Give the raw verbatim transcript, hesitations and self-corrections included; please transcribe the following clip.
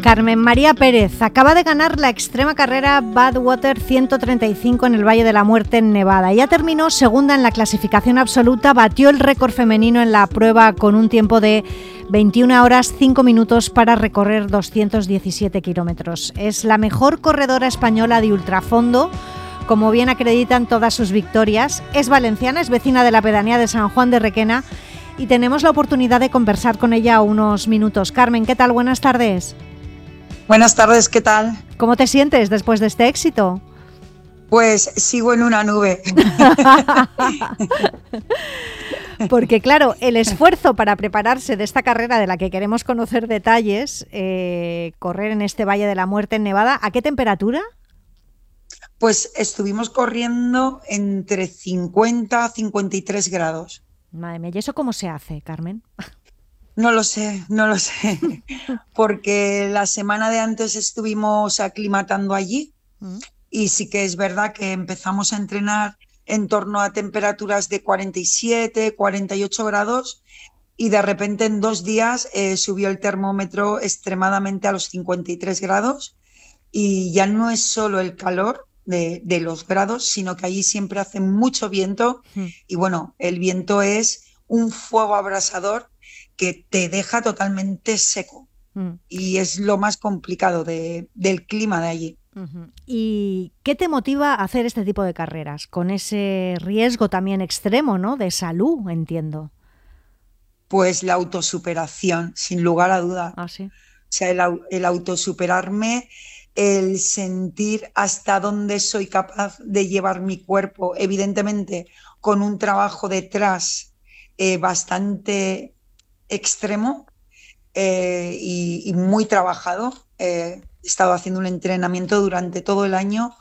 Carmen María Pérez acaba de ganar la extrema carrera Badwater ciento treinta y cinco en el Valle de la Muerte en Nevada. Ya terminó segunda en la clasificación absoluta, batió el récord femenino en la prueba con un tiempo de veintiuna horas cinco minutos para recorrer doscientos diecisiete kilómetros. Es la mejor corredora española de ultrafondo, como bien acreditan todas sus victorias. Es valenciana, es vecina de la pedanía de San Juan de Requena y tenemos la oportunidad de conversar con ella unos minutos. Carmen, ¿qué tal? Buenas tardes. Buenas tardes, ¿qué tal? ¿Cómo te sientes después de este éxito? Pues sigo en una nube. Porque claro, el esfuerzo para prepararse de esta carrera de la que queremos conocer detalles, eh, correr en este Valle de la Muerte en Nevada, ¿a qué temperatura? Pues estuvimos corriendo entre cincuenta a cincuenta y tres grados. Madre mía, ¿y eso cómo se hace, Carmen? No lo sé, no lo sé, porque la semana de antes estuvimos aclimatando allí mm. y sí que es verdad que empezamos a entrenar en torno a temperaturas de cuarenta y siete, cuarenta y ocho grados y de repente en dos días eh, subió el termómetro extremadamente a los cincuenta y tres grados y ya no es solo el calor de, de los grados, sino que allí siempre hace mucho viento mm. y bueno, el viento es un fuego abrasador que te deja totalmente seco mm. y es lo más complicado de, del clima de allí. Uh-huh. ¿Y qué te motiva a hacer este tipo de carreras? Con ese riesgo también extremo, ¿no? De salud, entiendo. Pues la autosuperación, sin lugar a duda. ¿Ah, sí? O sea, el, el autosuperarme, el sentir hasta dónde soy capaz de llevar mi cuerpo, evidentemente con un trabajo detrás eh, bastante extremo eh, y, y muy trabajado. Eh, he estado haciendo un entrenamiento durante todo el año